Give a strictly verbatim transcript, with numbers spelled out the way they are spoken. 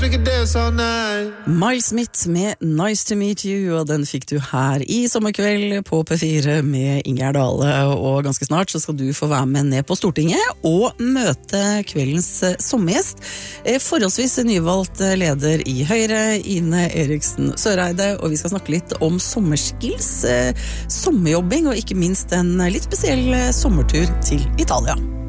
Miles Smith med Nice to meet you, og den fikk du her i sommerkveld på P fire med Ingjerd Dale, og ganske snart så skal du få være med ned på Stortinget og møte kveldens sommergjest, forholdsvis nyvalgt leder i Høyre, Ine Eriksen Søreide, og vi skal snakke litt om sommerskills, sommerjobbing og ikke minst en litt spesiell sommertur til Italia.